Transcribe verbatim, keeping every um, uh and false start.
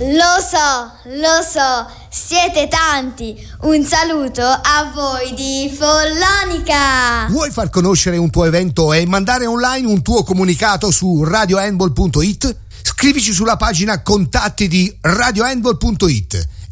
Lo so, lo so, siete tanti. Un saluto a voi di Follonica. Vuoi far conoscere un tuo evento e mandare online un tuo comunicato su radio handball punto it? Scrivici sulla pagina contatti di radio handball punto it